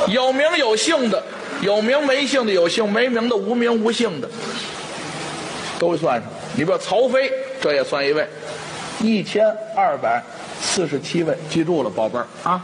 有名有姓的，有名没姓的，有姓没名的，无名无姓的，都算上。你比如曹飞，这也算一位，1247位，记住了，宝贝儿啊。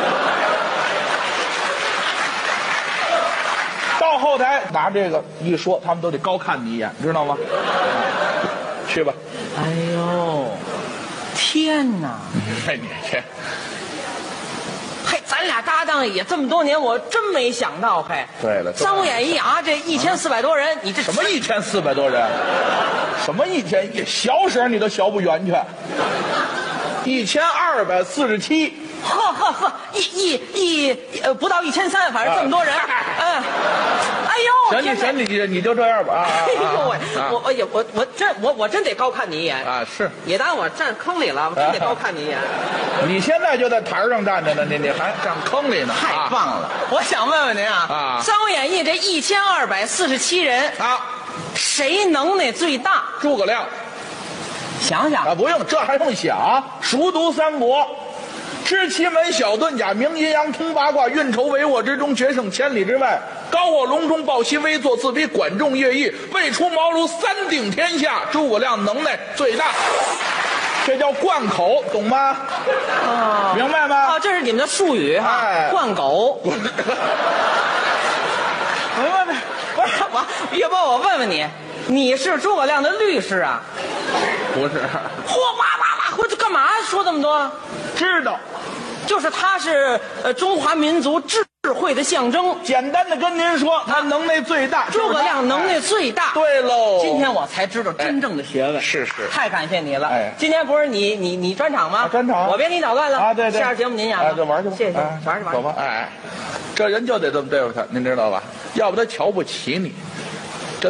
到后台拿这个一说，他们都得高看你一眼，知道吗？去吧。 哎呦，天哪！ 哎，你这。 嘿，咱俩搭档也这么多年，我真没想到。嘿， 对了，《 三国演义》啊，这1400多人，你这什么1400多人？什么小声你都小不圆圈。1247。 呵，不到1300，反正这么多人。哎呦， 行，你就这样吧。 哎呦我真得高看你一眼啊！是， 也当我站坑里了，我真得高看你一眼。 你现在就在台上站着呢，你还站坑里呢？ 太棒了！我想问问您啊，《三国演义》这1247人啊，谁能耐最大？ 诸葛亮。 想想啊，不用，这还用想？熟读三国。知奇门，晓遁甲，明阴阳，通八卦，运筹帷幄之中，决胜千里之外。高卧隆中，抱膝微坐，自比管仲、乐毅，未出茅庐三定天下。诸葛亮能耐最大，这叫灌口，懂吗？明白吗？ 啊，这是你们的术语哈，灌狗。不是岳波，我问问你，你是诸葛亮的律师啊？ 不是。 嚯，哇，这干嘛说这么多？ 知道， 就是他是中华民族智慧的象征。 简单的跟您说，他能耐最大。 诸葛亮能耐最大。 对喽， 今天我才知道真正的学问。 是， 太感谢你了。 哎， 今天不是你专场吗？ 专场， 我别给你捣乱了啊。对， 下节目您演吧。 就玩去吧。 谢谢，玩去吧。 走吧。哎，这人就得这么对付他，您知道吧？要不他瞧不起你。